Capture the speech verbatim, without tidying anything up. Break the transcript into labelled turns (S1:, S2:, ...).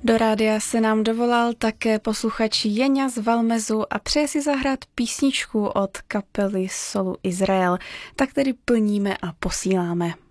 S1: Do rádia se nám dovolal také posluchač Jeňa z Valmezu a přeje si zahrát písničku od kapely Solu Izrael. Tak tedy plníme a posíláme.